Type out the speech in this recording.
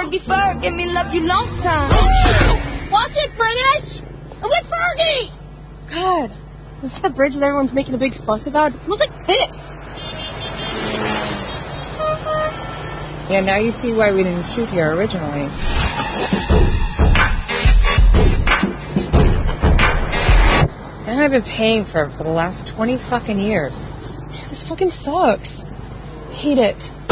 Fergie Ferg, give me love you long time. Watch it, British! I'm with Fergie! God, this is the bridge that everyone's making a big fuss about. It smells like piss. Yeah, now you see why we didn't shoot here originally. And I've been paying for it for the last 20 fucking years. This fucking sucks. I hate it.